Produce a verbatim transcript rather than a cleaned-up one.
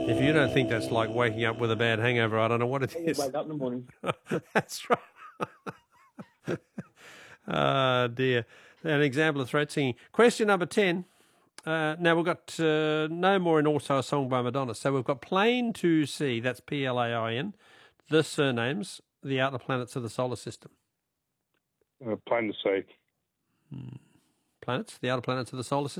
If you don't think that's like waking up with a bad hangover, I don't know what it I is. wake up in the morning. That's right. Ah, dear. An example of throat singing. Question number ten. Uh, now, we've got uh, No More and also a song by Madonna. So we've got Plain to See, that's P L A I N, the surnames, the outer planets of the solar system. Uh, plain to see. Planets, the outer planets of the solar system.